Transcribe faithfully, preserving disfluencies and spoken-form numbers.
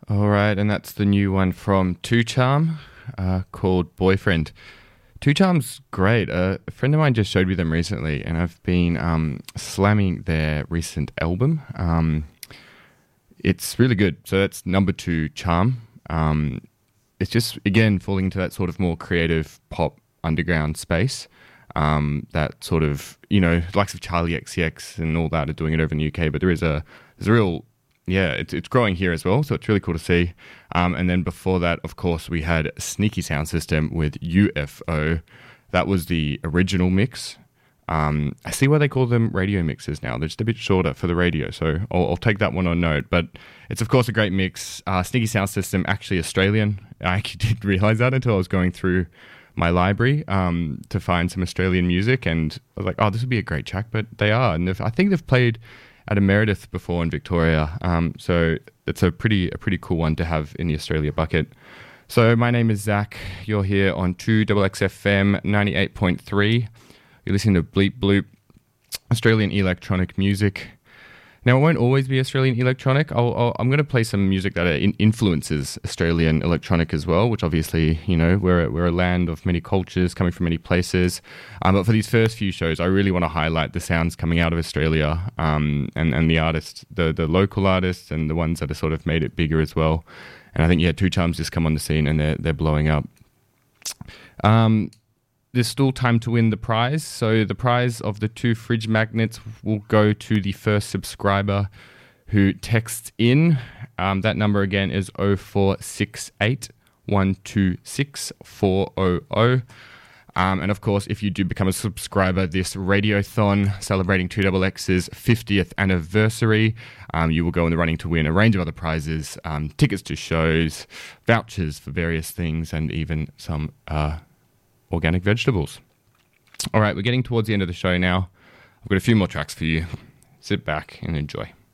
All right, and that's the new one from Two Charm uh, called Boyfriend. Two Charm's great. Uh, a friend of mine just showed me them recently, and I've been um, slamming their recent album. Um, it's really good. So that's number two, Charm. Um, it's just, again, falling into that sort of more creative pop underground space. Um, that sort of, you know, likes of Charlie X C X and all that are doing it over in the U K, but there is a, there's a real... Yeah, it's it's growing here as well, so it's really cool to see. Um, and then before that, of course, we had Sneaky Sound System with U F O. That was the original mix. Um, I see why they call them radio mixes now. They're just a bit shorter for the radio, so I'll, I'll take that one on note. But it's, of course, a great mix. Uh, Sneaky Sound System, actually Australian. I actually didn't realise that until I was going through my library um, to find some Australian music, and I was like, oh, this would be a great track, but they are. And I think they've played at a Meredith before in Victoria, um, so it's a pretty a pretty cool one to have in the Australia bucket. So my name is Zach. You're here on two X X F M ninety-eight point three. You're listening to Bleep Bloop, Australian electronic music. Now, it won't always be Australian electronic. I'll, I'll, I'm going to play some music that in, influences Australian electronic as well, which obviously, you know, we're, we're a land of many cultures coming from many places. Um, but for these first few shows, I really want to highlight the sounds coming out of Australia um, and, and the artists, the, the local artists and the ones that have sort of made it bigger as well. And I think, yeah, Two Charms just come on the scene and they're, they're blowing up. Um... There's still time to win the prize. So the prize of the two fridge magnets will go to the first subscriber who texts in. Um, that number again is oh four six eight, one two six, four hundred. Um, and of course, if you do become a subscriber, this Radiothon celebrating two X X's fiftieth anniversary, um, you will go in the running to win a range of other prizes, um, tickets to shows, vouchers for various things, and even some... Uh, organic vegetables. All right, we're getting towards the end of the show now. I've got a few more tracks for you. Sit back and enjoy.